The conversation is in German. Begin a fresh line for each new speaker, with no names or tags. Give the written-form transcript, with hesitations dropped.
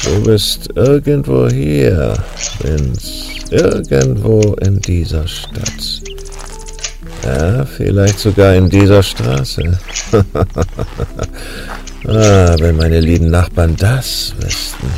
Du bist irgendwo hier, Vince. Irgendwo in dieser Stadt. Ja, vielleicht sogar in dieser Straße. Wenn meine lieben Nachbarn das wüssten.